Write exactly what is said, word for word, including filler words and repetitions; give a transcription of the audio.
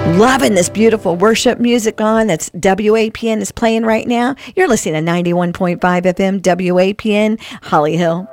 Loving this beautiful worship music on. That's W A P N is playing right now. You're listening to ninety-one point five F M W A P N, Holly Hill.